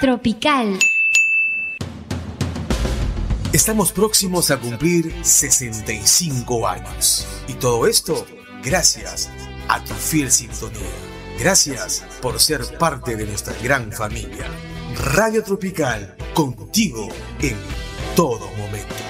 Tropical. Estamos próximos a cumplir 65 años. Y todo esto gracias a tu fiel sintonía. Gracias por ser parte de nuestra gran familia. Radio Tropical, contigo en todo momento.